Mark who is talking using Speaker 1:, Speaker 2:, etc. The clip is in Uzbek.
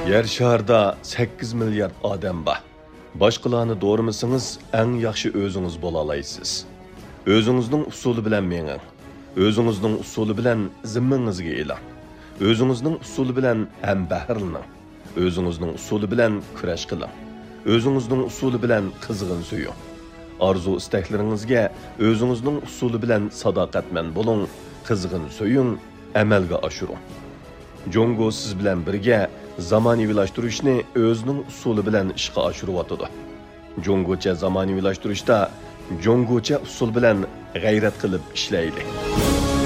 Speaker 1: Yer şarda 8 milyard odam bor. Boshqalarni doğramasangiz, eng yaxshi o'zingiz bo'la olasiz. O'zingizning usuli bilan mening. O'zingizning usuli bilan zimmangizga e'lon. O'zingizning usuli bilan ham bahrlaning. O'zingizning usuli bilan kurash qiling. O'zingizning usuli bilan qizg'in suying. Arzu istaklaringizga o'zingizning usuli bilan sadoqatman bo'ling, qizg'in suying, amalga oshiring. Jongo siz bilan birga zamonaviylashtirishni o'zining usuli bilan ishga oshiryotdi. Jongocha zamonaviylashtirishda jongocha usul bilan g'ayrat qilib ishlaylik.